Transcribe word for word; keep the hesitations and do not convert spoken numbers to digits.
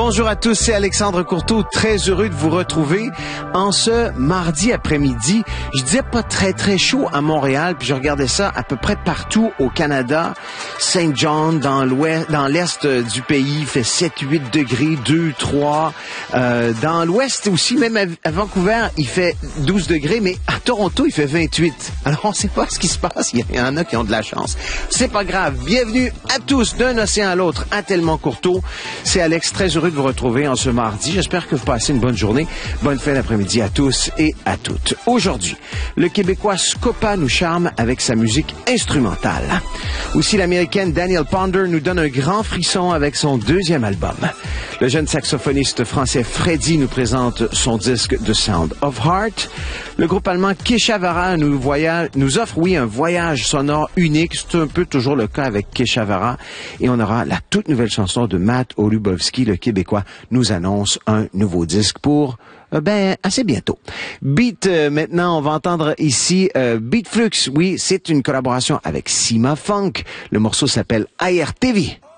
Bonjour à tous, c'est Alexandre Courteau, très heureux de vous retrouver en ce mardi après-midi. Je disais pas très très chaud à Montréal, puis je regardais ça à peu près partout au Canada. Saint John, dans l'ouest, dans l'est du pays, il fait sept huit degrés, deux trois. Euh, dans l'ouest aussi, même à, à Vancouver, il fait douze degrés, mais à Toronto, il fait vingt-huit. Alors on sait pas ce qui se passe, il y en a qui ont de la chance. C'est pas grave. Bienvenue à tous d'un océan à l'autre, à Tellement Courteau. C'est Alex, très heureux de vous retrouver en ce mardi. J'espère que vous passez une bonne journée. Bonne fin d'après-midi à tous et à toutes. Aujourd'hui, le Québécois Scopa nous charme avec sa musique instrumentale. Aussi, l'Américaine Danielle Ponder nous donne un grand frisson avec son deuxième album. Le jeune saxophoniste français Freddy nous présente son disque The Sound of Heart. Le groupe allemand Keshavara nous, voyage, nous offre, oui, un voyage sonore unique. C'est un peu toujours le cas avec Keshavara. Et on aura la toute nouvelle chanson de Matt Olubowski, le Québécois, nous annonce un nouveau disque pour, euh, ben, assez bientôt. Beat, euh, maintenant, on va entendre ici euh, Beat Flux. Oui, c'est une collaboration avec Sima Funk. Le morceau s'appelle A R T V.